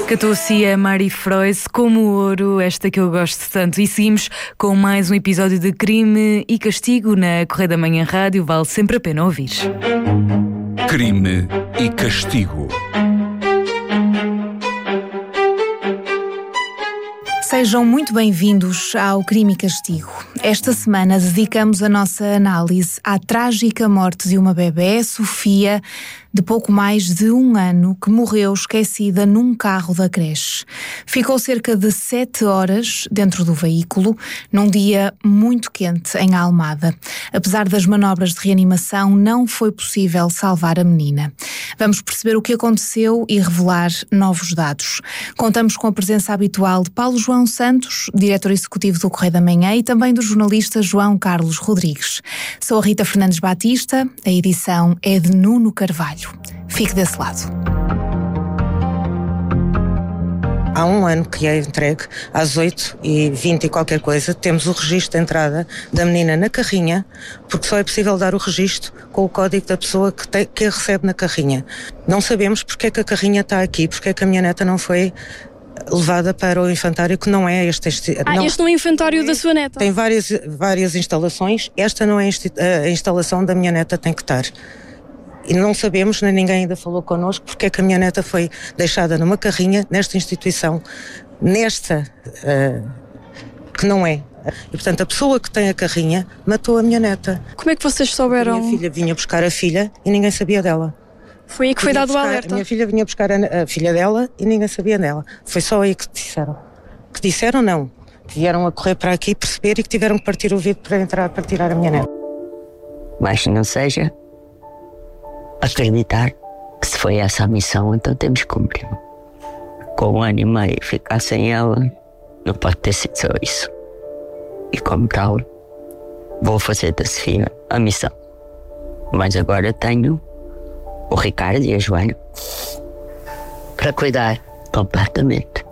Cantou-se a Mari Frois como ouro, esta que eu gosto tanto. E seguimos com mais um episódio de Crime e Castigo na Correio da Manhã Rádio. Vale sempre a pena ouvir. Crime e Castigo. Sejam muito bem-vindos ao Crime e Castigo. Esta semana dedicamos a nossa análise à trágica morte de uma bebé, Sofia, de pouco mais de 1 ano, que morreu esquecida num carro da creche. Ficou cerca de 7 horas dentro do veículo, num dia muito quente em Almada. Apesar das manobras de reanimação, não foi possível salvar a menina. Vamos perceber o que aconteceu e revelar novos dados. Contamos com a presença habitual de Paulo João Santos, diretor executivo do Correio da Manhã, e também do jornalista João Carlos Rodrigues. Sou a Rita Fernandes Batista, a edição é de Nuno Carvalho. Fique desse lado. Há 1 ano que é entregue, às 8h20 e qualquer coisa, temos o registro de entrada da menina na carrinha, porque só é possível dar o registro com o código da pessoa que a recebe na carrinha. Não sabemos porque é que a carrinha está aqui, porque é que a minha neta não foi levada para o infantário, que não é este este não é o infantário da sua neta? Tem várias instalações, esta não é a instalação da minha neta, tem que estar. E não sabemos, nem ninguém ainda falou connosco, porque é que a minha neta foi deixada numa carrinha, nesta instituição, que não é. E, portanto, a pessoa que tem a carrinha matou a minha neta. Como é que vocês souberam? A minha filha vinha buscar a filha e ninguém sabia dela. Foi aí que foi dado o alerta? A minha filha vinha buscar a filha dela e ninguém sabia dela. Foi só aí que disseram. Que disseram não. Que vieram a correr para aqui perceber e que tiveram que partir o vidro para tirar a minha neta. Mas não seja acreditar que se foi essa a missão, então temos que cumprir. Com 1 ano e meio ficar sem ela, não pode ter sido só isso. E como tal, vou fazer da Sofia a missão. Mas agora tenho o Ricardo e a Joana para cuidar completamente.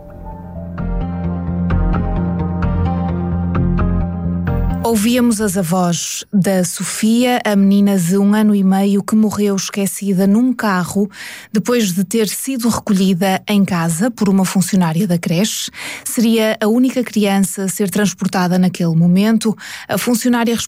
Ouvíamos as avós da Sofia, a menina de 1 ano e meio que morreu esquecida num carro depois de ter sido recolhida em casa por uma funcionária da creche. Seria a única criança a ser transportada naquele momento. A funcionária